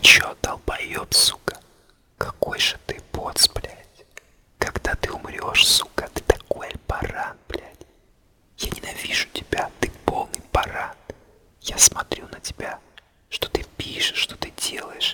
чё, долбоёб, сука? Какой же ты поц, блядь. Когда ты умрёшь, сука, ты такой баран, блядь. Я ненавижу тебя, ты полный баран. Я смотрю на тебя, что ты пишешь, что ты делаешь.